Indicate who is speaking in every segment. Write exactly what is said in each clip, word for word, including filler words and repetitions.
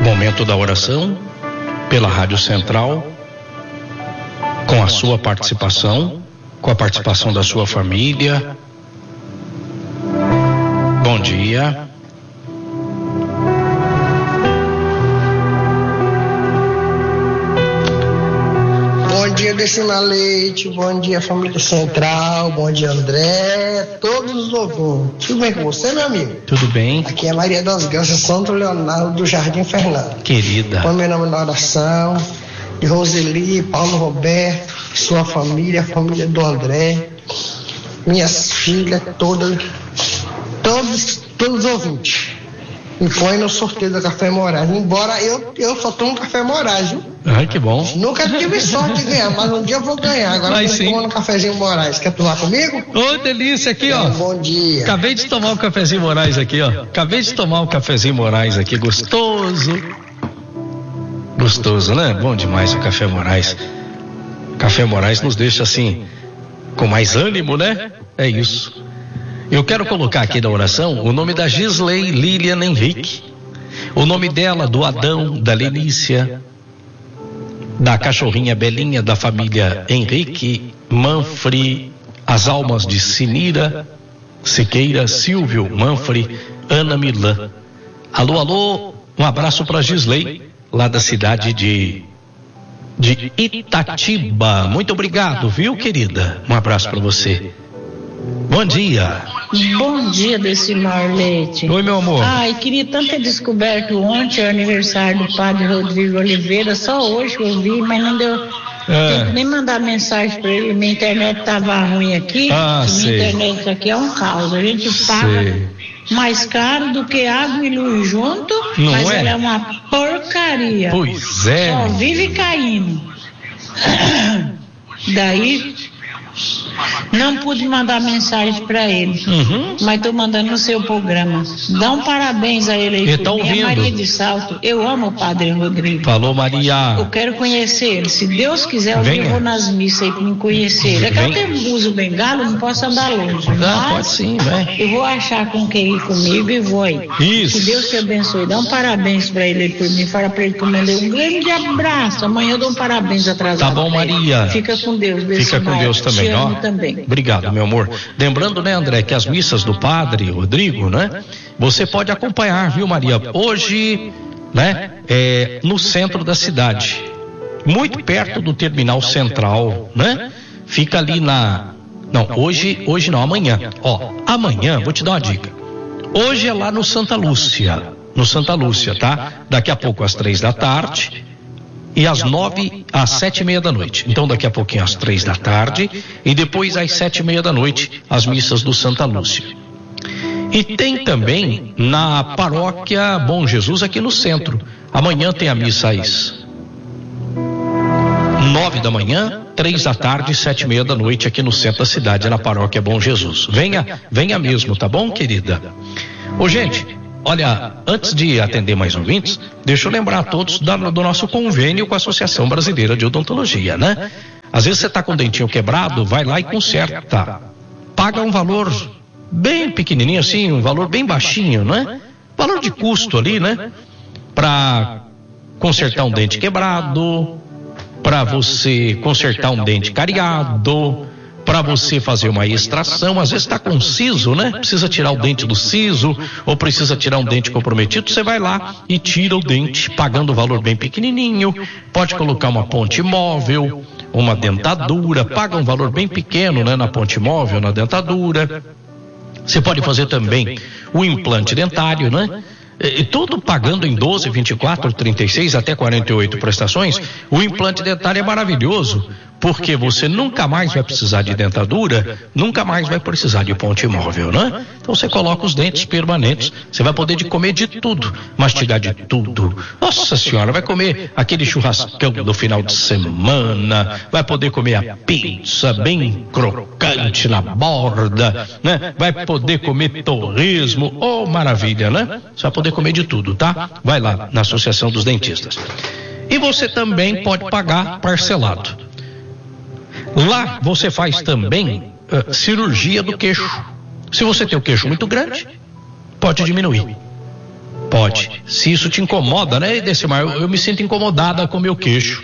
Speaker 1: Momento da oração pela Rádio Central, com a sua participação, com a participação da sua família. Bom dia.
Speaker 2: Bom dia, Decina Leite, bom dia, família Central, bom dia, André, todos os ouvintes. Tudo bem com você, meu amigo?
Speaker 1: Tudo bem.
Speaker 2: Aqui é Maria das Graças, Santo Leonardo do Jardim Fernando.
Speaker 1: Querida.
Speaker 2: Põe meu nome na oração, de Roseli, Paulo Roberto, sua família, a família do André, minhas filhas, todas, todos, todos os ouvintes. Me põe no sorteio do Café Moraes. Embora eu, eu só tomo Café Moraes, viu?
Speaker 1: Ai, que bom.
Speaker 2: Nunca tive sorte de ganhar, mas um dia eu vou ganhar. Agora eu tô tomando um cafezinho Moraes. Quer tomar comigo?
Speaker 1: Ô, delícia, aqui, ó.
Speaker 2: Bom dia.
Speaker 1: Acabei de tomar um cafezinho Moraes aqui, ó. Acabei de tomar um cafezinho Moraes aqui, gostoso. Gostoso, né? Bom demais o Café Moraes. Café Moraes nos deixa assim, com mais ânimo, né? É isso. Eu quero colocar aqui na oração o nome da Gisley Lilian Henrique, o nome dela, do Adão, da Lenícia, da cachorrinha Belinha, da família Henrique, Manfre, as almas de Sinira, Siqueira, Silvio, Manfre, Ana Milan. Alô, alô, um abraço para Gisley, lá da cidade de, de Itatiba. Muito obrigado, viu, querida? Um abraço para você. Bom dia.
Speaker 3: Bom dia, Decimar Leite.
Speaker 1: Oi, meu amor.
Speaker 3: Ai, queria tanto ter descoberto ontem o aniversário do padre Rodrigo Oliveira, só hoje que eu vi, mas não deu
Speaker 1: É.
Speaker 3: tempo nem mandar mensagem pra ele. Minha internet tava ruim aqui.
Speaker 1: Ah,
Speaker 3: minha
Speaker 1: sei.
Speaker 3: internet aqui é um caos. A gente paga
Speaker 1: Sei.
Speaker 3: mais caro do que água e luz junto,
Speaker 1: Não
Speaker 3: mas
Speaker 1: é?
Speaker 3: ela é uma porcaria.
Speaker 1: Pois é.
Speaker 3: Só vive caindo. Daí não pude mandar mensagem para ele,
Speaker 1: Uhum.
Speaker 3: mas estou mandando no seu programa. Dá um parabéns a ele aí.
Speaker 1: Ele tá
Speaker 3: por mim.
Speaker 1: ouvindo.
Speaker 3: É Maria de Salto. Eu amo o Padre Rodrigo.
Speaker 1: Falou, Maria.
Speaker 3: Eu quero conhecer ele. Se Deus quiser, eu
Speaker 1: Venha.
Speaker 3: vou nas missas aí para me conhecer. É que eu tenho uso bengala, não posso andar longe.
Speaker 1: Ah,
Speaker 3: Mas
Speaker 1: pode sim, vai.
Speaker 3: eu vou achar com quem ir comigo e vou aí.
Speaker 1: Isso.
Speaker 3: Que Deus te abençoe. Dá um parabéns para ele aí por mim. Fala para ele que eu mandei um grande abraço. Amanhã eu dou um parabéns atrasado.
Speaker 1: Tá bom,
Speaker 3: pra ele.
Speaker 1: Maria.
Speaker 3: Fica com Deus.
Speaker 1: Fica com Deus também,
Speaker 3: Te
Speaker 1: ó.
Speaker 3: amo também.
Speaker 1: Obrigado, meu amor. Lembrando, né, André, que as missas do Padre Rodrigo, né, você pode acompanhar, viu, Maria? Hoje, né, é, no centro da cidade, muito perto do terminal central, né? Fica ali na, não, hoje, hoje não, amanhã. Ó, amanhã, vou te dar uma dica. Hoje é lá no Santa Lúcia, no Santa Lúcia, tá? Daqui a pouco às três da tarde. E às nove, às sete e meia da noite. Então daqui a pouquinho às três da tarde e depois às sete e meia da noite as missas do Santa Lúcia. E tem também na paróquia Bom Jesus aqui no centro. Amanhã tem a missa às nove da manhã, três da tarde e sete e meia da noite aqui no centro da cidade, na paróquia Bom Jesus. Venha, venha mesmo, tá bom, querida? Ô, gente, olha, antes de atender mais ouvintes, deixa eu lembrar a todos da, do nosso convênio com a Associação Brasileira de Odontologia, né? Às vezes você está com o dentinho quebrado, vai lá e conserta. Paga um valor bem pequenininho assim, um valor bem baixinho, né? Valor de custo ali, né? Para consertar um dente quebrado, para você consertar um dente cariado, para você fazer uma extração. Às vezes está com siso, né? Precisa tirar o dente do siso ou precisa tirar um dente comprometido, você vai lá e tira o dente, pagando um valor bem pequenininho. Pode colocar uma ponte móvel, uma dentadura, paga um valor bem pequeno, né? Na ponte móvel, na dentadura. Você pode fazer também o implante dentário, né? E tudo pagando em doze, vinte e quatro, trinta e seis, até quarenta e oito prestações. O implante dentário é maravilhoso, porque você nunca mais vai precisar de dentadura, nunca mais vai precisar de ponte móvel, né? Então você coloca os dentes permanentes, você vai poder de comer de tudo, mastigar de tudo. Nossa senhora, vai comer aquele churrascão do final de semana, vai poder comer a pizza bem crocante na borda, né? Vai poder comer torresmo, oh maravilha, né? Você vai poder comer de tudo, tá? Vai lá na Associação dos Dentistas. E você também pode pagar parcelado. Lá você faz também uh, cirurgia do queixo. Se você tem o queixo muito grande, pode diminuir. Pode. Se isso te incomoda, né, Decimar? Eu, eu me sinto incomodada com meu queixo.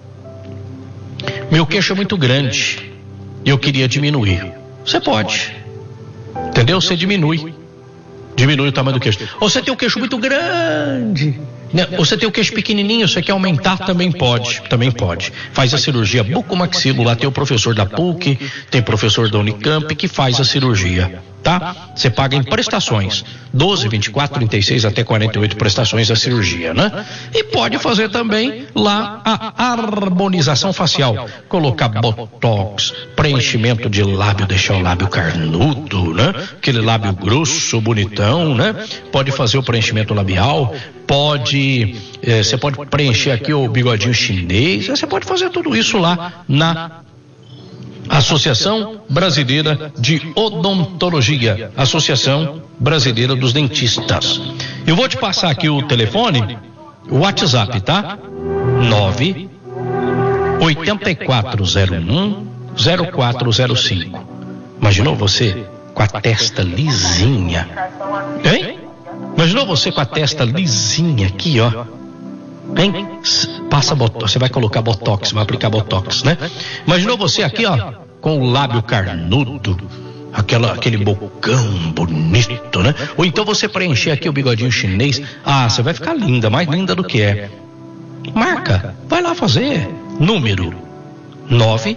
Speaker 1: Meu queixo é muito grande e eu queria diminuir. Você pode. Entendeu? Você diminui. Diminui o tamanho do queixo. Ou você tem o queixo muito grande, né? Ou você tem o queixo pequenininho, você quer aumentar, também pode. Também pode. Faz a cirurgia bucomaxilo. Lá tem o professor da P U C, tem professor da Unicamp que faz a cirurgia, tá? Você paga em prestações. doze, vinte e quatro, trinta e seis até quarenta e oito prestações da cirurgia, né? E pode fazer também lá a harmonização facial. Colocar botox, preenchimento de lábio, deixar o lábio carnudo, né? Aquele lábio grosso, bonitão, né? Pode fazer o preenchimento labial, pode, eh, você pode preencher aqui o bigodinho chinês, você pode fazer tudo isso lá na Associação Brasileira de Odontologia, Associação Brasileira dos Dentistas. Eu vou te passar aqui o telefone, o WhatsApp, tá? nove oito quatro zero um zero quatro zero cinco. Imaginou você com a testa lisinha? Hein? Imaginou você com a testa lisinha aqui, ó? Hein? Passa botox, você vai colocar botox, vai aplicar botox, né? Imaginou você aqui, ó, com o lábio carnudo, aquela, aquele bocão bonito, né? Ou então você preencher aqui o bigodinho chinês. Ah, você vai ficar linda, mais linda do que é. Marca, vai lá fazer. Número nove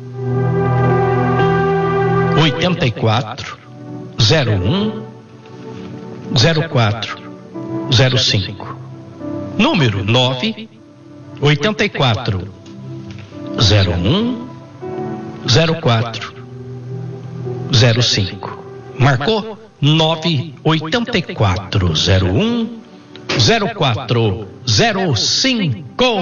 Speaker 1: oito quatro zero um zero quatro zero cinco. Número nove oito quatro zero um zero quatro zero cinco. Marcou? nove oito quatro zero um zero quatro zero cinco.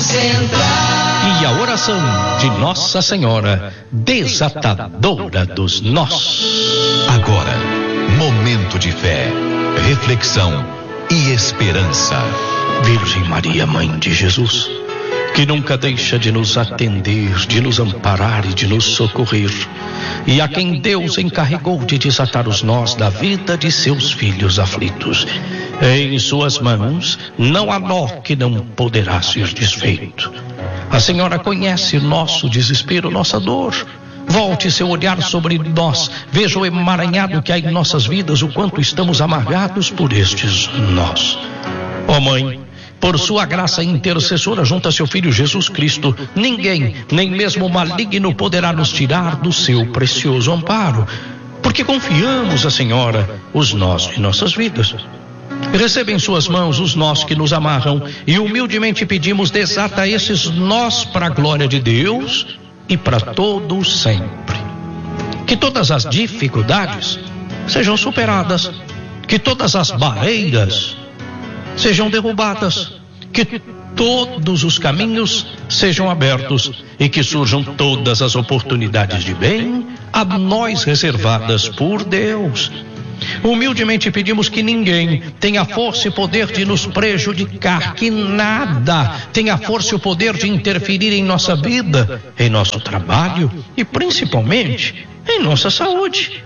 Speaker 1: E a oração de Nossa Senhora, desatadora dos nós.
Speaker 4: Agora, momento de fé, reflexão e esperança.
Speaker 1: Virgem Maria, Mãe de Jesus, que nunca deixa de nos atender, de nos amparar e de nos socorrer, e a quem Deus encarregou de desatar os nós da vida de seus filhos aflitos. Em suas mãos não há nó que não poderá ser desfeito. A Senhora conhece nosso desespero, nossa dor. Volte seu olhar sobre nós, veja o emaranhado que há em nossas vidas, o quanto estamos amargados por estes nós. Ó Mãe, por sua graça intercessora junto a seu Filho Jesus Cristo, ninguém, nem mesmo o maligno, poderá nos tirar do seu precioso amparo, porque confiamos à Senhora os nós de nossas vidas. Receba em suas mãos os nós que nos amarram e humildemente pedimos: desata esses nós para a glória de Deus e para todos sempre. Que todas as dificuldades sejam superadas, que todas as barreiras sejam derrubadas, que todos os caminhos sejam abertos e que surjam todas as oportunidades de bem a nós reservadas por Deus. Humildemente pedimos que ninguém tenha força e poder de nos prejudicar, que nada tenha força e o poder de interferir em nossa vida, em nosso trabalho e principalmente em nossa saúde.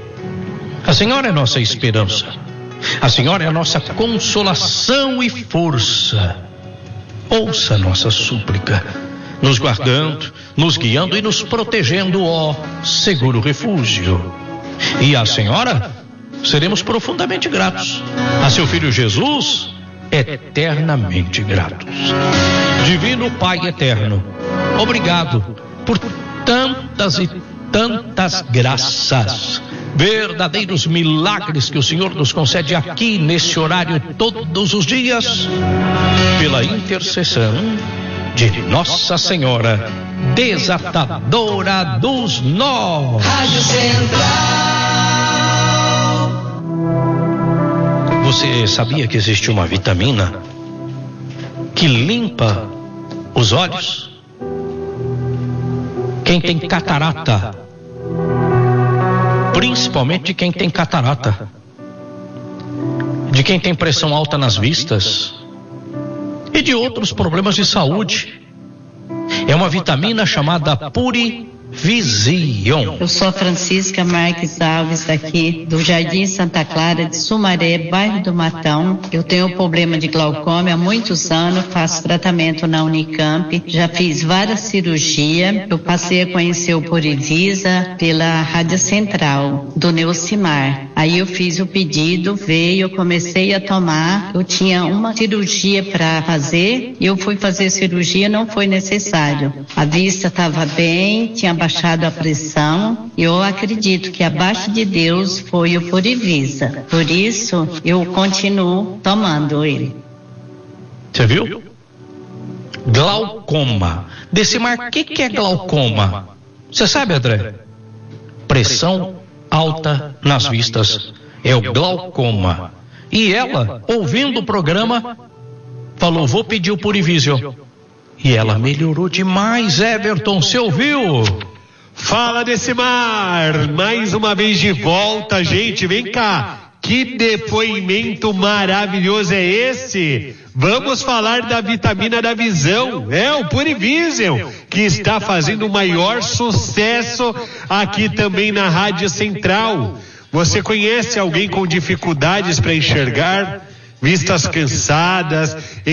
Speaker 1: A Senhora é nossa esperança. A Senhora é a nossa consolação e força. Ouça nossa súplica, nos guardando, nos guiando e nos protegendo, ó seguro refúgio. E a Senhora seremos profundamente gratos. A seu Filho Jesus, eternamente gratos. Divino Pai eterno, obrigado por tantas e tantas graças, verdadeiros milagres que o Senhor nos concede aqui nesse horário todos os dias, pela intercessão de Nossa Senhora, desatadora dos nós.
Speaker 5: Rádio Central.
Speaker 1: Você sabia que existe uma vitamina que limpa os olhos? Quem tem catarata, principalmente quem tem catarata, de quem tem pressão alta nas vistas e de outros problemas de saúde, é uma vitamina chamada Puri Vision.
Speaker 3: Eu sou a Francisca Marques Alves, daqui do Jardim Santa Clara de Sumaré, bairro do Matão. Eu tenho problema de glaucoma há muitos anos, faço tratamento na Unicamp, já fiz várias cirurgias. Eu passei a conhecer o Purivisa pela Rádio Central, do Neucimar. Aí eu fiz o pedido, veio, eu comecei a tomar. Eu tinha uma cirurgia para fazer e eu fui fazer cirurgia, não foi necessário. A vista estava bem, tinha baixado a pressão. Eu acredito que abaixo de Deus foi o Purivisa. Por isso, eu continuo tomando ele.
Speaker 1: Você viu? Glaucoma. Decimar, o que, que é glaucoma? Você sabe, André? Pressão alta nas vistas. É o glaucoma. E ela, ouvindo o programa, falou, vou pedir o Purivision. E ela melhorou demais, Everton, você ouviu?
Speaker 6: Fala, Decimar, mais uma vez de volta, gente, vem cá. Que depoimento maravilhoso é esse? Vamos falar da vitamina da visão, é o Purivision, que está fazendo o maior sucesso aqui também na Rádio Central. Você conhece alguém com dificuldades para enxergar? Vistas cansadas,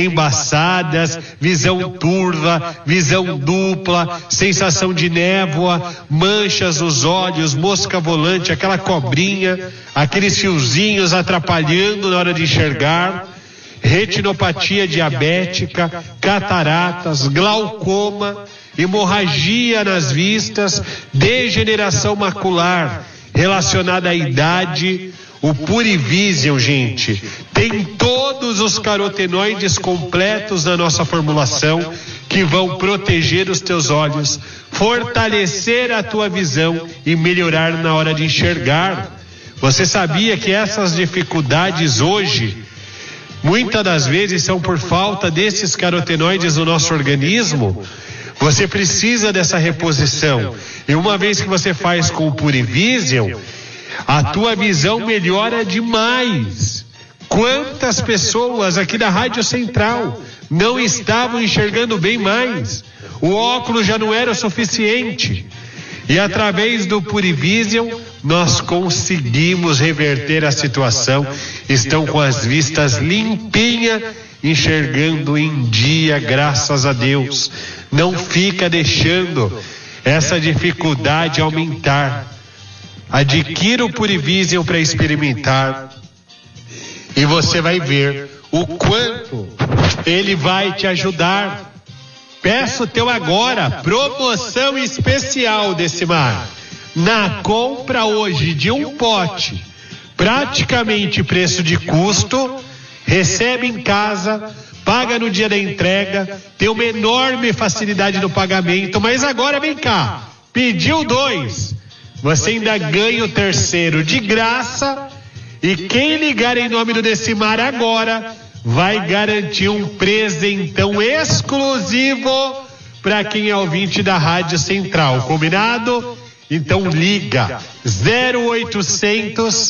Speaker 6: embaçadas, visão turva, visão dupla, sensação de névoa, manchas nos olhos, mosca volante, aquela cobrinha, aqueles fiozinhos atrapalhando na hora de enxergar, retinopatia diabética, cataratas, glaucoma, hemorragia nas vistas, degeneração macular relacionada à idade. O Purivision, gente, tem todos os carotenoides completos na nossa formulação que vão proteger os teus olhos, fortalecer a tua visão e melhorar na hora de enxergar. Você sabia que essas dificuldades hoje, muitas das vezes, são por falta desses carotenoides no nosso organismo? Você precisa dessa reposição. E uma vez que você faz com o Purivision, a tua visão melhora demais. Quantas pessoas aqui da Rádio Central não estavam enxergando bem mais? O óculos já não era o suficiente. E através do Purivision, nós conseguimos reverter a situação. Estão com as vistas limpinhas, enxergando em dia, graças a Deus. Não fica deixando essa dificuldade aumentar. Adquira o Purivision para experimentar e você vai ver o quanto ele vai te ajudar. Peço teu agora, promoção especial, Decimar. Na compra hoje de um pote, praticamente preço de custo, recebe em casa, paga no dia da entrega, tem uma enorme facilidade no pagamento, mas agora vem cá, pediu dois, você ainda ganha o terceiro de graça, e quem ligar em nome do Decimar agora vai garantir um presentão exclusivo para quem é ouvinte da Rádio Central, combinado? Então liga zero oitocentos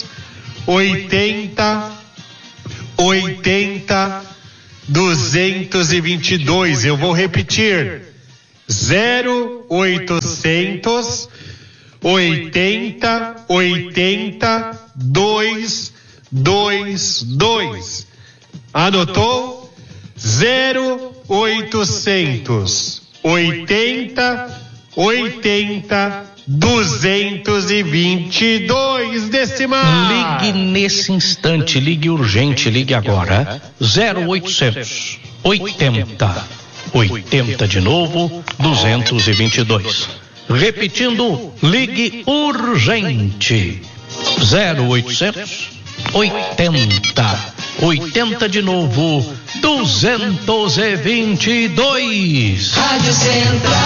Speaker 6: oitenta oitenta duzentos e vinte e dois. Eu vou repetir: zero oitocentos oitenta oitenta duzentos e vinte e dois. Anotou? zero oitocentos oitenta oitenta duzentos e vinte e dois. Decimar.
Speaker 1: Ligue nesse instante, ligue urgente, ligue agora. zero oitocentos oitenta oitenta de novo duzentos e vinte e dois. Repetindo, ligue urgente. zero oitocentos oitenta oitenta de novo duzentos e vinte e dois.
Speaker 5: Rádio Central.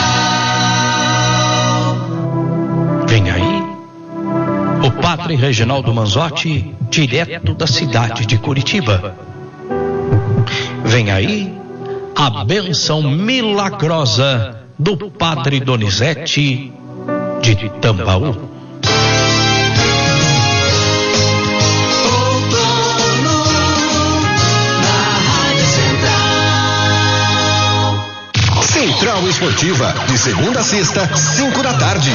Speaker 1: Vem aí o Padre Reginaldo Manzotti, direto da cidade de Curitiba. Vem aí a bênção milagrosa do Padre Donizete de Tambaú.
Speaker 4: Central Esportiva, de segunda a sexta, cinco da tarde.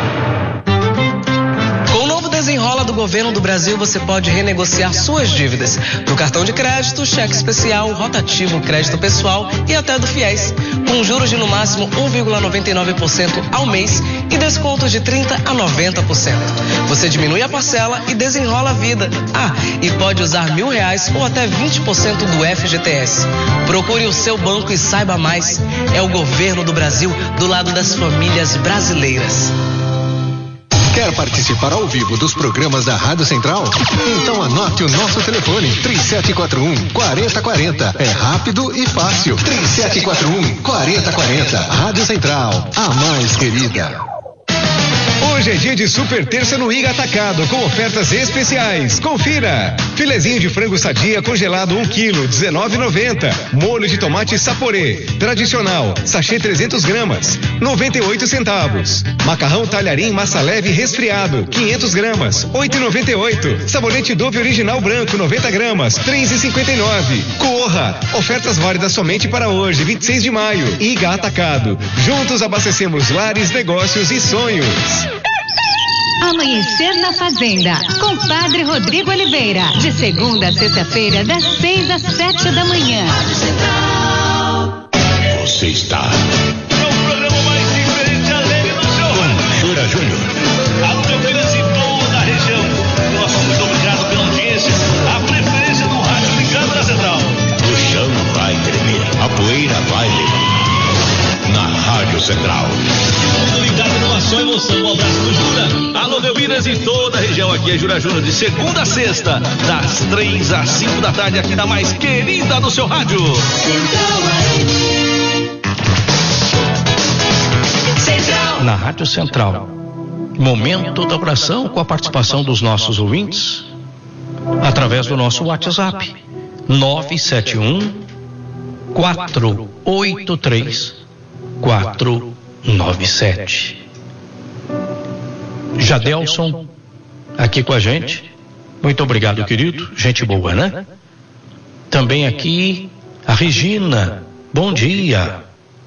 Speaker 7: Com o novo Desenrola do Governo do Brasil, você pode renegociar suas dívidas do cartão de crédito, cheque especial, rotativo, crédito pessoal e até do FIES, com juros de no máximo um vírgula noventa e nove por cento ao mês e descontos de trinta a noventa por cento. Você diminui a parcela e desenrola a vida. Ah, e pode usar mil reais ou até vinte por cento do F G T S. Procure o seu banco e saiba mais. É o Governo do Brasil do lado das famílias brasileiras.
Speaker 4: Quer participar ao vivo dos programas da Rádio Central? Então anote o nosso telefone, três sete quatro um, quatro zero quatro zero. É rápido e fácil. três sete quatro um, quatro zero quatro zero. Rádio Central, a mais querida.
Speaker 8: Hoje é dia de super terça no Iga Atacado, com ofertas especiais. Confira! Filezinho de frango sadia congelado um quilo, dezenove reais e noventa centavos. Molho de tomate Saporê, tradicional, sachê trezentos gramas, noventa e oito centavos. Macarrão talharim massa leve resfriado, quinhentos gramas, oito reais e noventa e oito centavos. Sabonete Dove original branco, noventa gramas, três reais e cinquenta e nove centavos. Corra! Ofertas válidas somente para hoje, vinte e seis de maio. Iga Atacado. Juntos abastecemos lares, negócios e sonhos.
Speaker 9: Amanhecer na Fazenda, com Padre Rodrigo Oliveira, de segunda a sexta-feira, das seis às sete da manhã.
Speaker 4: Você está
Speaker 10: no programa mais diferente, alegre do seu
Speaker 4: com Jura Júnior.
Speaker 10: Alô, meu filhos e toda a região. Nosso muito obrigado pela audiência, a preferência do rádio ligado na Central.
Speaker 4: O chão vai tremer, a poeira vai levar. Na Rádio Central.
Speaker 10: Tudo ligado numa só emoção. Um abraço do Jura. Alô, Belminas e toda a região. Aqui é Jura Júnior, de segunda a sexta, das três às cinco da tarde, aqui na mais querida do seu rádio.
Speaker 1: Central. Na Rádio Central. Momento da oração com a participação dos nossos ouvintes através do nosso WhatsApp nove sete um, quatro oito três, quatro nove sete. Jadelson aqui com a gente, muito obrigado, querido, gente boa, né? Também aqui a Regina, bom dia.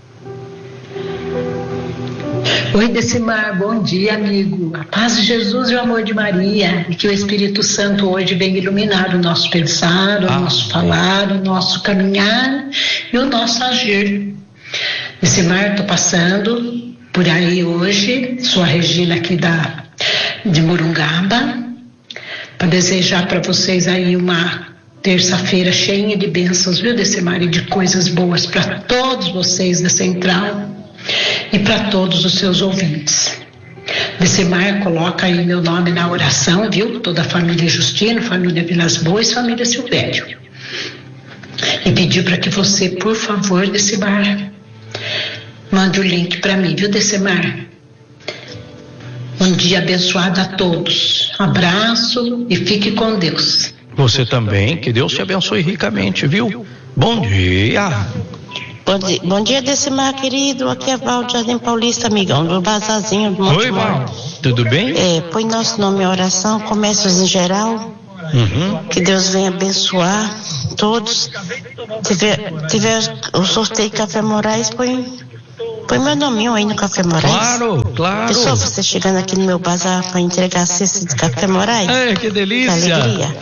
Speaker 11: Oi, Decimar, bom dia, amigo. A paz de Jesus e o amor de Maria, e que o Espírito Santo hoje venha iluminar o nosso pensar, o ah. nosso falar, o nosso caminhar e o nosso agir. Decimar, estou passando por aí hoje, sou a Regina aqui da, de Morungaba, para desejar para vocês aí uma terça-feira cheia de bênçãos, viu, Decimar, e de coisas boas para todos vocês da Central e para todos os seus ouvintes. Decimar, coloca aí meu nome na oração, viu? Toda a família Justino, família Vilas Boas, família Silvério. E pedir para que você, por favor, Decimar, mande o link para mim, viu, Decimar? Um dia abençoado a todos. Abraço e fique com Deus.
Speaker 1: Você também, que Deus te abençoe ricamente, viu? Bom dia.
Speaker 12: Bom dia, bom dia, Decimar, querido. Aqui é Val de Jardim Paulista, amigão, do Bazarzinho do Monte.
Speaker 1: Oi, Val. Tudo bem?
Speaker 12: É, põe nosso nome em oração, comércios em geral.
Speaker 1: Uhum.
Speaker 12: Que Deus venha abençoar todos. Tiver, tiver o sorteio Café Moraes, põe, põe meu nominho aí no Café Moraes.
Speaker 1: Claro, claro.
Speaker 12: Pessoal, você chegando aqui no meu bazar para entregar a cesta de Café Moraes.
Speaker 1: É, que delícia.
Speaker 12: Que alegria.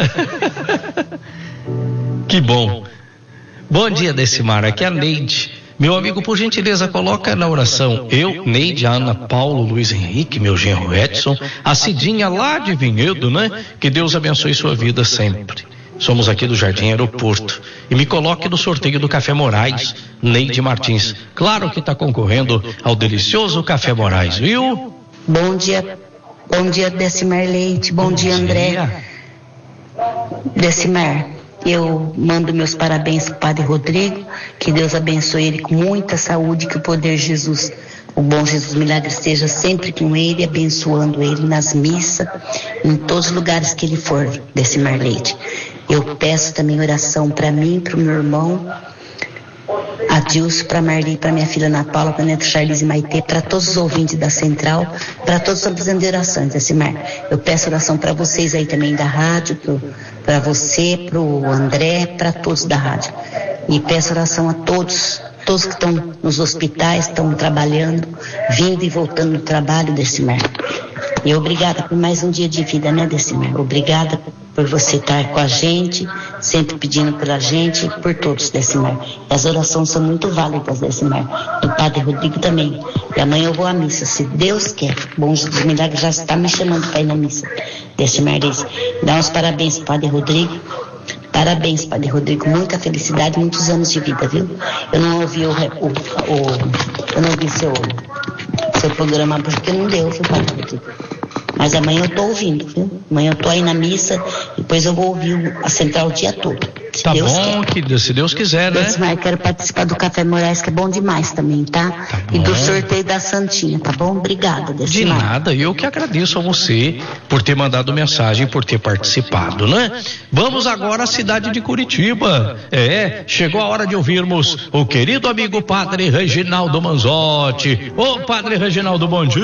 Speaker 1: Que bom. Bom dia, Decimar, aqui é a Neide. Meu amigo, por gentileza, coloca na oração eu, Neide, Ana, Paulo, Luiz Henrique, meu genro Edson, a Cidinha lá de Vinhedo, né? Que Deus abençoe sua vida sempre. Somos aqui do Jardim Aeroporto. E me coloque no sorteio do Café Moraes, Neide Martins. Claro que está concorrendo ao delicioso Café Moraes, viu?
Speaker 13: Bom dia, bom dia, Decimar Leite, bom, bom dia, André. Dia. Decimar, eu mando meus parabéns para o Padre Rodrigo, que Deus abençoe ele com muita saúde, que o poder de Jesus, o bom Jesus Milagre, esteja sempre com ele, abençoando ele nas missas, em todos os lugares que ele for, Decimar Leite. Eu peço também oração para mim, para o meu irmão Adilson, para Marli, para minha filha Ana Paula, para Neto Charles e Maitê, para todos os ouvintes da Central, para todos os precisando de orações, Decimar. Eu peço oração para vocês aí também da rádio, para você, para o André, para todos da rádio. E peço oração a todos, todos que estão nos hospitais, estão trabalhando, vindo e voltando do trabalho, Decimar. E obrigada por mais um dia de vida, né, Decimar? Obrigada por você estar com a gente, sempre pedindo pela gente e por todos, Decimar. E as orações são muito válidas, Decimar. Do Padre Rodrigo também. E amanhã eu vou à missa, se Deus quer. Bom Jesus Milagre já está me chamando para ir na missa. Decimar diz, dá uns parabéns pro Padre Rodrigo. Parabéns, Padre Rodrigo. Muita felicidade, muitos anos de vida, viu? Eu não ouvi o, o, o eu não ouvi seu, seu programa porque não deu, viu, Padre Rodrigo? Mas amanhã eu tô ouvindo, viu? Amanhã eu tô aí na missa, depois eu vou ouvir a central o dia todo. Se
Speaker 1: tá
Speaker 13: Deus
Speaker 1: bom,
Speaker 13: quer.
Speaker 1: querida, se Deus quiser, né?
Speaker 13: Decimar, quero participar do Café Moraes, que é bom demais também, tá?
Speaker 1: Tá
Speaker 13: e do
Speaker 1: bom.
Speaker 13: sorteio da Santinha, tá bom? Obrigada,
Speaker 1: De
Speaker 13: Decimar.
Speaker 1: nada, eu que agradeço a você por ter mandado mensagem, por ter participado, né? Vamos agora à cidade de Curitiba. É, chegou a hora de ouvirmos o querido amigo Padre Reginaldo Manzotti. Ô, Padre Reginaldo, bom dia!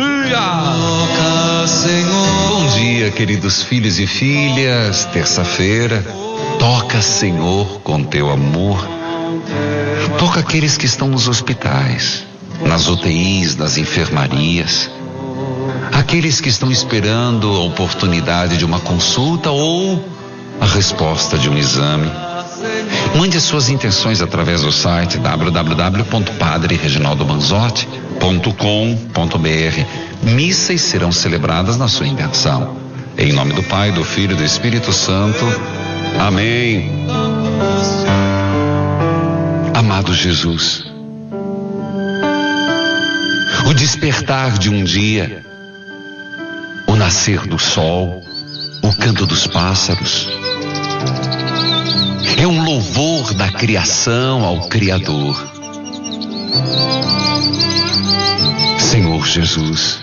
Speaker 14: Bom dia, queridos filhos e filhas. Terça-feira, toca, Senhor, com teu amor. Toca aqueles que estão nos hospitais, nas U T Is, nas enfermarias, aqueles que estão esperando a oportunidade de uma consulta ou a resposta de um exame. Mande as suas intenções através do site w w w ponto padre reginaldo manzotti ponto com ponto b r. Missas serão celebradas na sua intenção. Em nome do Pai, do Filho e do Espírito Santo. Amém. Amado Jesus, o despertar de um dia, o nascer do sol, o canto dos pássaros, é um louvor da criação ao Criador. Senhor Jesus,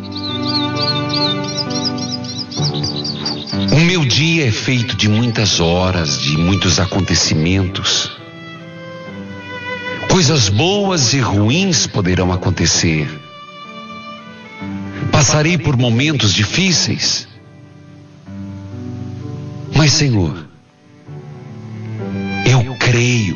Speaker 14: o meu dia é feito de muitas horas, de muitos acontecimentos. Coisas boas e ruins poderão acontecer. Passarei por momentos difíceis. Mas, Senhor, eu creio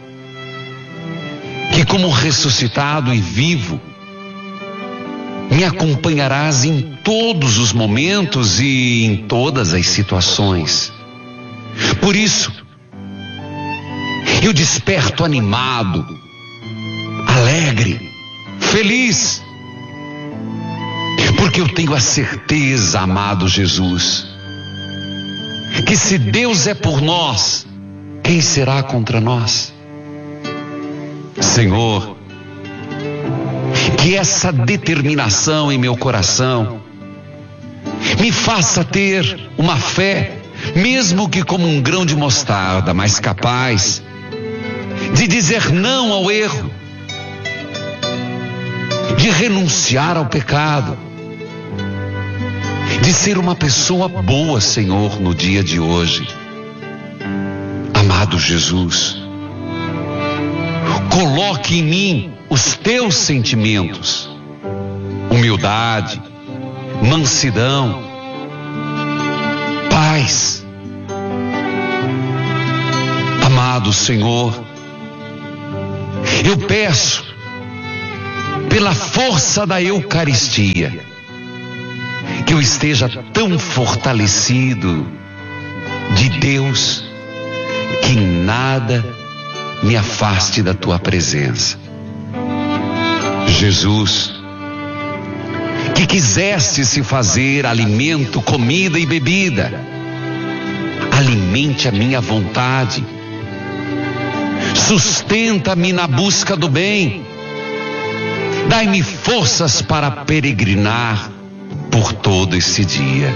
Speaker 14: que, como ressuscitado e vivo, me acompanharás em todos os momentos e em todas as situações. Por isso, eu desperto animado, alegre, feliz, porque eu tenho a certeza, amado Jesus, que se Deus é por nós, quem será contra nós? Senhor, que essa determinação em meu coração me faça ter uma fé, mesmo que como um grão de mostarda, mas capaz de dizer não ao erro, de renunciar ao pecado, de ser uma pessoa boa, Senhor, no dia de hoje. Amado Jesus, coloque em mim os teus sentimentos, humildade, mansidão, paz. Amado Senhor, eu peço, pela força da Eucaristia, que eu esteja tão fortalecido de Deus, que nada me afaste da tua presença. Jesus, que quiseste se fazer alimento, comida e bebida, alimente a minha vontade, sustenta-me na busca do bem, dai-me forças para peregrinar por todo esse dia.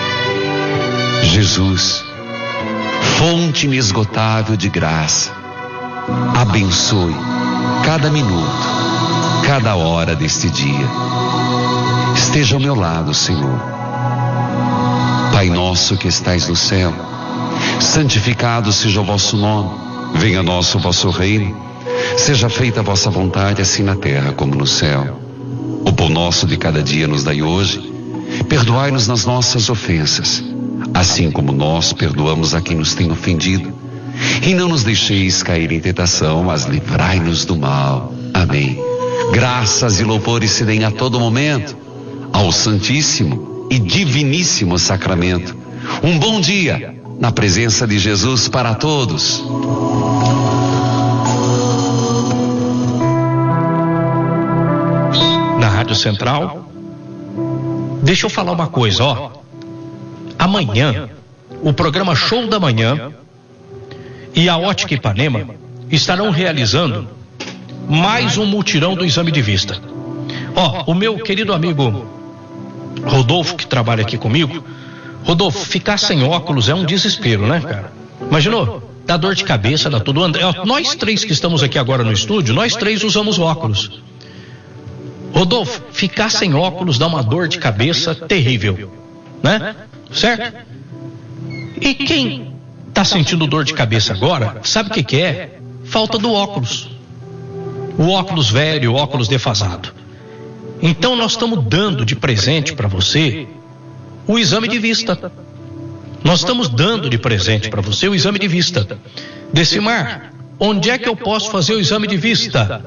Speaker 14: Jesus, fonte inesgotável de graça, abençoe cada minuto, cada hora deste dia. Esteja ao meu lado, Senhor. Pai nosso que estais no céu, santificado seja o vosso nome. Venha a nós o vosso reino. Seja feita a vossa vontade, assim na terra como no céu. O pão nosso de cada dia nos dai hoje. Perdoai-nos nas nossas ofensas, assim como nós perdoamos a quem nos tem ofendido. E não nos deixeis cair em tentação, mas livrai-nos do mal. Amém. Graças e louvores se deem a todo momento ao Santíssimo e Diviníssimo Sacramento. Um bom dia na presença de Jesus para todos.
Speaker 1: Na Rádio Central, deixa eu falar uma coisa, ó. Amanhã, o programa Show da Manhã e a Ótica Ipanema estarão realizando mais um mutirão do exame de vista. Ó, o meu querido amigo Rodolfo, que trabalha aqui comigo, Rodolfo, ficar sem óculos é um desespero, né, cara? Imaginou? Dá dor de cabeça, dá tudo. André, ó, nós três que estamos aqui agora no estúdio, nós três usamos óculos. Rodolfo, ficar sem óculos dá uma dor de cabeça terrível, né? Certo? E quem tá sentindo dor de cabeça agora, sabe o que que é? Falta do óculos. O óculos velho, o óculos defasado. Então nós estamos dando de presente para você o exame de vista. Nós estamos dando de presente para você o exame de vista. Decimar, onde é que eu posso fazer o exame de vista?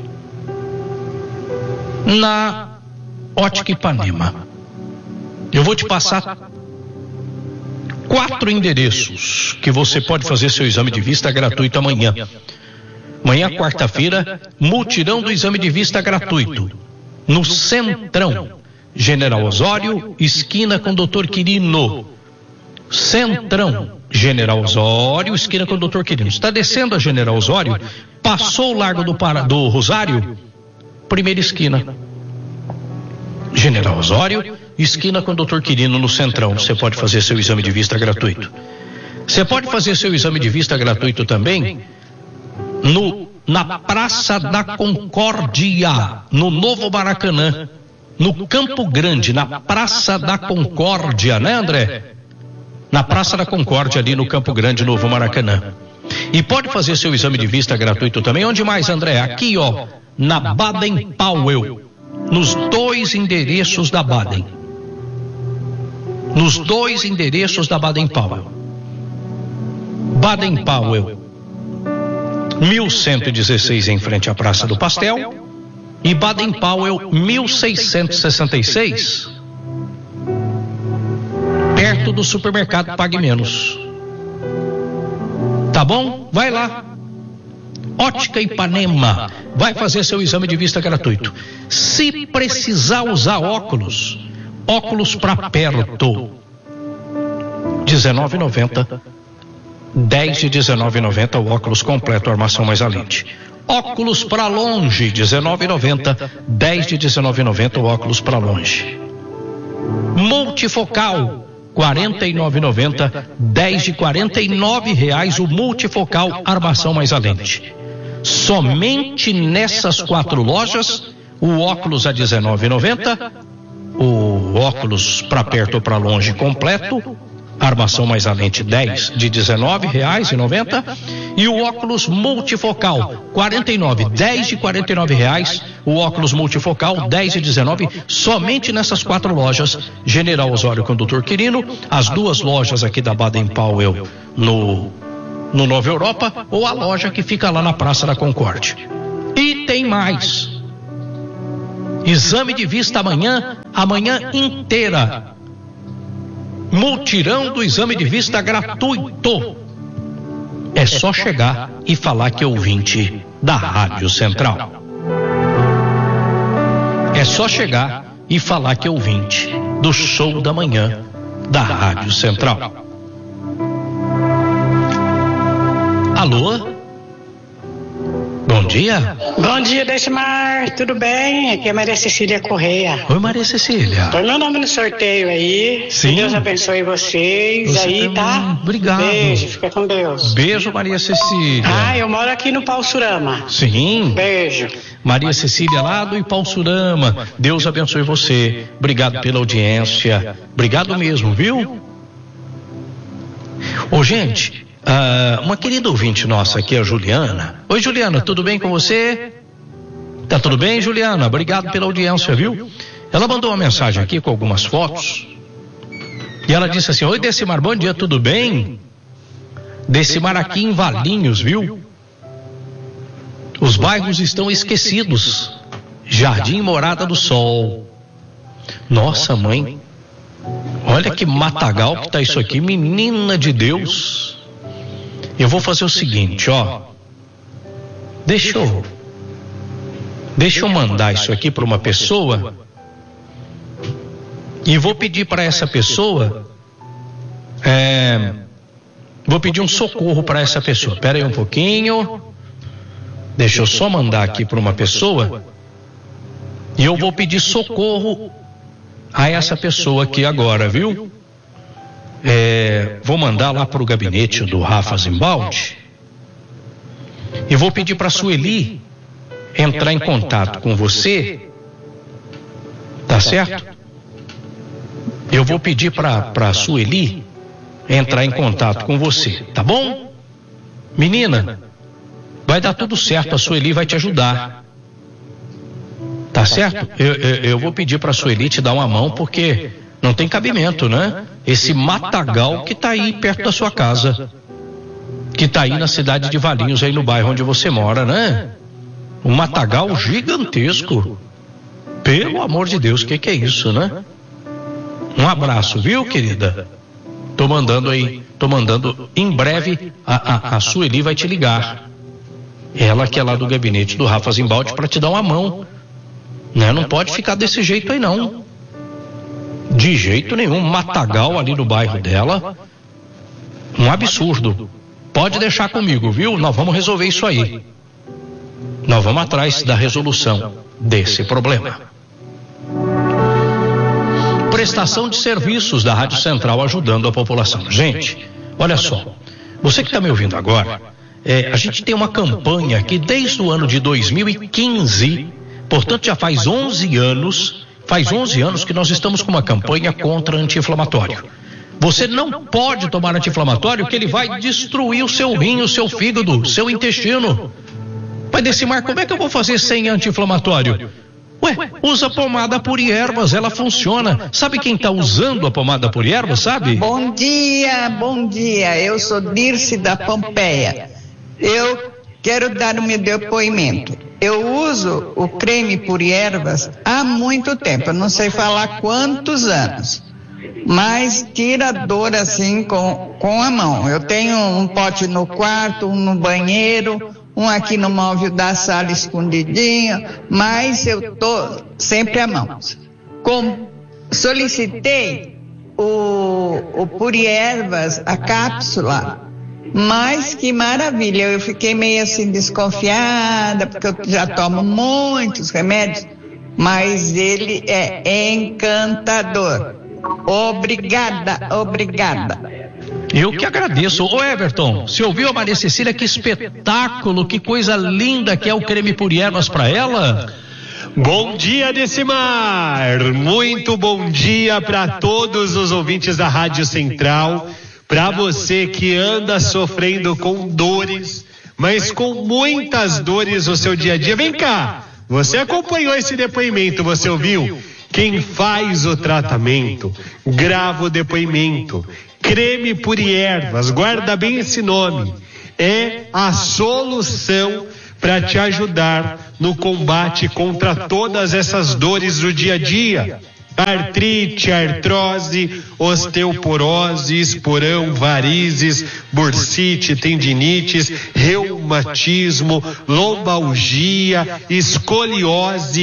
Speaker 1: Na Ótica Ipanema. Eu vou te passar quatro endereços que você pode fazer seu exame de vista gratuito amanhã. Amanhã, quarta-feira, mutirão do exame de vista gratuito. No Centrão, General Osório, esquina com doutor Quirino. Centrão, General Osório, esquina com doutor Quirino. Está descendo a General Osório, passou o Largo do, Para, do Rosário, primeira esquina. General Osório, esquina com doutor Quirino, no Centrão. Você pode fazer seu exame de vista gratuito. Você pode fazer seu exame de vista gratuito também no, na Praça da Concórdia, no Novo Maracanã, no Campo Grande, na Praça da Concórdia, né, André? Na Praça da Concórdia, ali no Campo Grande, Novo Maracanã. E pode fazer seu exame de vista gratuito também. Onde mais, André? Aqui, ó, na Baden Powell, nos dois endereços da Baden. Nos dois endereços da Baden Powell. Baden Powell, mil cento e dezesseis, em frente à Praça do Pastel, e Baden Powell, mil seiscentos e sessenta e seis, perto do supermercado Pague Menos. Tá bom? Vai lá. Ótica Ipanema vai fazer seu exame de vista gratuito. Se precisar usar óculos, óculos para perto, dezenove e noventa. dez de dezenove e noventa, o óculos completo, armação mais a lente. Óculos para longe, dezenove e noventa. dez de dezenove e noventa, o óculos para longe. Multifocal, quarenta e nove e noventa. dez de quarenta e nove reais, o multifocal, armação mais a lente. Somente nessas quatro lojas, o óculos a dezenove e noventa, o óculos para perto ou para longe completo, armação mais a lente dez de dezenove reais e noventa, e o óculos multifocal quarenta e nove, dez de quarenta e nove reais, o óculos multifocal dez de dezenove, somente nessas quatro lojas, General Osório com doutor Quirino, as duas lojas aqui da Baden Powell no no Nova Europa, ou a loja que fica lá na Praça da Concórdia. E tem mais. Exame de vista amanhã, amanhã inteira. Mutirão do exame de vista gratuito. É só chegar e falar que é ouvinte da Rádio Central. É só chegar e falar que é ouvinte do Show da Manhã da Rádio Central. Alô? Bom dia.
Speaker 15: Bom dia, Deismar. Tudo bem? Aqui é Maria Cecília Correia.
Speaker 1: Oi, Maria Cecília.
Speaker 15: Põe meu nome no sorteio aí.
Speaker 1: Sim.
Speaker 15: Que Deus abençoe vocês. Você aí, também. Tá?
Speaker 1: Obrigado.
Speaker 15: Beijo, fica com Deus.
Speaker 1: Beijo, Maria Cecília.
Speaker 15: Ah, eu moro aqui no Paussurama.
Speaker 1: Sim.
Speaker 15: Beijo.
Speaker 1: Maria Cecília, lá do Ipaussurama. Deus abençoe você. Obrigado pela audiência. Obrigado mesmo, viu? Ô, gente, uh, uma querida ouvinte nossa aqui, a Juliana. Oi, Juliana, tudo bem com você? Tá tudo bem, Juliana? Obrigado pela audiência, viu? Ela mandou uma mensagem aqui com algumas fotos. E ela disse assim: oi, Decimar, bom dia, tudo bem? Decimar aqui em Valinhos, viu? Os bairros estão esquecidos. Jardim Morada do Sol. Nossa, mãe, olha que matagal que tá isso aqui, menina de Deus. Eu vou fazer o seguinte, ó. Deixa eu Deixa eu mandar isso aqui para uma pessoa e vou pedir para essa pessoa é, vou pedir um socorro para essa pessoa. Espera aí um pouquinho. Deixa eu só mandar aqui para uma pessoa e eu vou pedir socorro a essa pessoa aqui agora, viu? É, vou mandar lá para o gabinete do Rafa Zimbaldi e vou pedir para a Sueli entrar em contato com você, tá certo? Eu vou pedir para a Sueli entrar em contato com você, tá bom? Menina, vai dar tudo certo, a Sueli vai te ajudar. Tá certo? Eu, eu, eu vou pedir para a Sueli te dar uma mão, porque não tem cabimento, né? Esse matagal que tá aí perto da sua casa, que tá aí na cidade de Valinhos, aí no bairro onde você mora, né? Um matagal gigantesco. Pelo amor de Deus, o que, que é isso, né? Um abraço, viu, querida? Tô mandando aí, tô mandando. Em breve a, a, a Sueli vai te ligar. Ela que é lá do gabinete do Rafa Zimbaldi, para te dar uma mão. Né? Não pode ficar desse jeito aí, não. De jeito nenhum. Matagal ali no bairro dela. Um absurdo. Pode deixar comigo, viu? Nós vamos resolver isso aí. Nós vamos atrás da resolução desse problema. Prestação de serviços da Rádio Central ajudando a população. Gente, olha só. Você que está me ouvindo agora, é, a gente tem uma campanha aqui desde o ano de dois mil e quinze. Portanto, já faz onze anos, faz onze anos que nós estamos com uma campanha contra anti-inflamatório. Você não pode tomar anti-inflamatório, que ele vai destruir o seu rim, o seu fígado, o seu intestino. Pai Decimar, como é que eu vou fazer sem anti-inflamatório? Ué, usa pomada Puriervas, ela funciona. Sabe quem está usando a pomada Puriervas, sabe?
Speaker 16: Bom dia, bom dia. Eu sou Dirce da Pompeia. Eu quero dar o meu depoimento. Eu uso o creme Puriervas há muito tempo, eu não sei falar quantos anos, mas tira dor assim com, com a mão. Eu tenho um pote no quarto, um no banheiro, um aqui no móvel da sala escondidinho, mas eu tô sempre à mão. Com, solicitei o, o Puriervas, a cápsula. Mas que maravilha, eu fiquei meio assim desconfiada, porque eu já tomo muitos remédios, mas ele é encantador. Obrigada, obrigada.
Speaker 1: Eu que agradeço. Ô Everton, você ouviu a Maria Cecília? Que espetáculo, que coisa linda que é o creme Puriervas para ela.
Speaker 6: Bom dia, Decimar. Muito bom dia para todos os ouvintes da Rádio Central. Para você que anda sofrendo com dores, mas com muitas dores no seu dia a dia. Vem cá, você acompanhou esse depoimento, você ouviu? Quem faz o tratamento, grava o depoimento. Creme Puriervas, guarda bem esse nome. É a solução para te ajudar no combate contra todas essas dores do dia a dia. Artrite, artrose, osteoporose, esporão, varizes, bursite, tendinites, reumatismo, lombalgia, escoliose,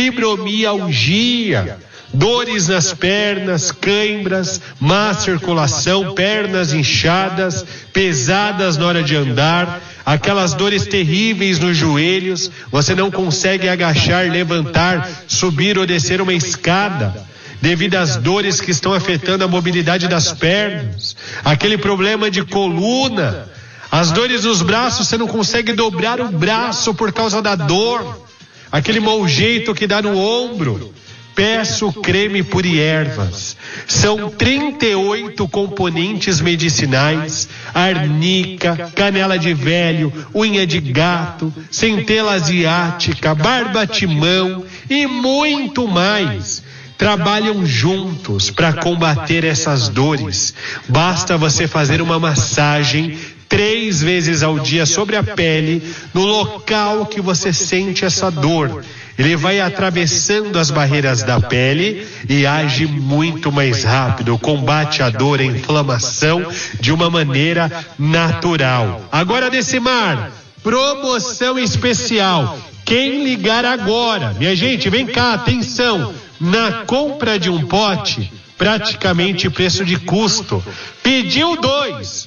Speaker 6: fibromialgia, dores nas pernas, cãibras, má circulação, pernas inchadas, pesadas na hora de andar, aquelas dores terríveis nos joelhos, você não consegue agachar, levantar, subir ou descer uma escada, devido às dores que estão afetando a mobilidade das pernas, aquele problema de coluna, as dores nos braços, você não consegue dobrar o braço por causa da dor, aquele mau jeito que dá no ombro. Peço o creme Puriervas. São trinta e oito componentes medicinais: arnica, canela de velho, unha de gato, centela asiática, barbatimão e muito mais. Trabalham juntos para combater essas dores. Basta você fazer uma massagem três vezes ao dia sobre a pele, no local que você sente essa dor. Ele vai atravessando as barreiras da pele e age muito mais rápido, combate a dor, a inflamação de uma maneira natural. Agora, Decimar, promoção especial. Quem ligar agora, minha gente, vem cá, atenção, na compra de um pote, praticamente preço de custo. Pediu dois.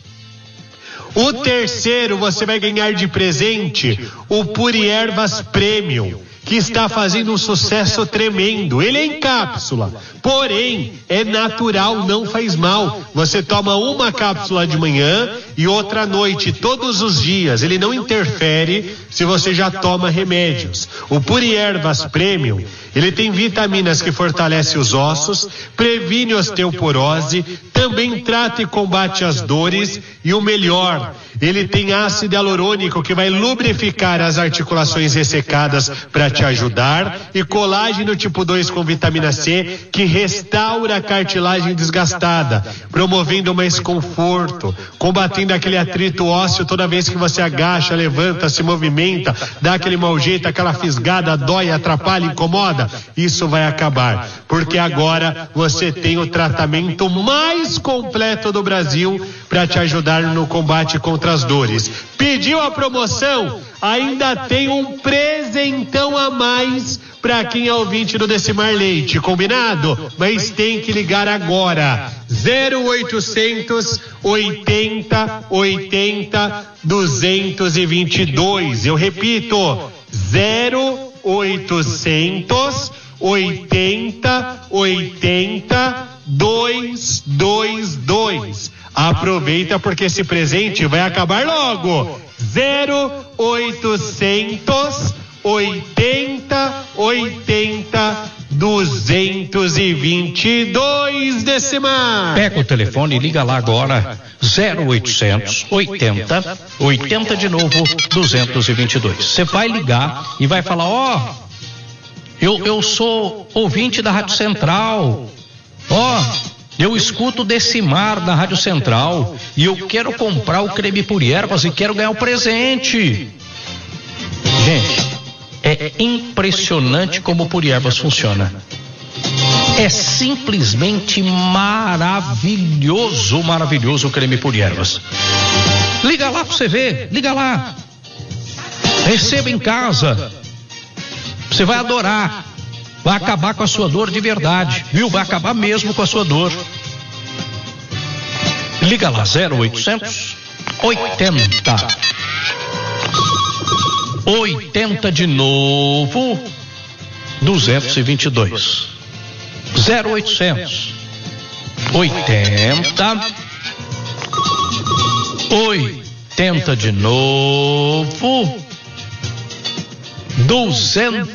Speaker 6: O terceiro você vai ganhar de presente o Puri Ervas Premium, que está fazendo um sucesso tremendo. Ele é em cápsula, porém é natural, não faz mal. Você toma uma cápsula de manhã e outra à noite, todos os dias. Ele não interfere se você já toma remédios. O Puri Ervas Premium, ele tem vitaminas que fortalecem os ossos, previne osteoporose, também trata e combate as dores e o melhor, ele tem ácido hialurônico que vai lubrificar as articulações ressecadas para te ajudar e colágeno tipo dois com vitamina C que restaura a cartilagem desgastada, promovendo mais conforto, combatendo aquele atrito ósseo toda vez que você agacha, levanta, se movimenta, dá aquele mau jeito, aquela fisgada, dói, atrapalha, incomoda. Isso vai acabar, porque agora você tem o tratamento mais completo do Brasil para te ajudar no combate contra as dores. Pediu a promoção? Ainda tem um presentão a mais para quem é ouvinte do Decimar Leite, combinado? Mas tem que ligar agora. zero oitocentos oitenta oitenta duzentos e vinte e dois. Eu repito, zero oitocentos oitenta oitenta duzentos e vinte e dois. Aproveita porque esse presente vai acabar logo. zero oitocentos oitenta oitenta duzentos e vinte e dois, Decimar.
Speaker 1: Pega o telefone e liga lá agora. zero oitocentos oitenta oitenta de novo duzentos e vinte e dois. Você vai ligar e vai falar: ó, oh, eu, eu sou ouvinte da Rádio Central. Ó, oh, eu escuto Decimar na Rádio Central e eu quero comprar o creme Puri Ervas e quero ganhar o presente. Gente, é impressionante como o Puri Ervas funciona. É simplesmente maravilhoso, maravilhoso o creme Puri Ervas. Liga lá pra você ver, liga lá. Receba em casa. Você vai adorar. Vai acabar com a sua dor de verdade, viu? Vai acabar mesmo com a sua dor. Liga lá, zero oitocentos oitenta oitenta de novo duzentos e vinte e dois. zero oitocentos oitenta oitenta de novo duzentos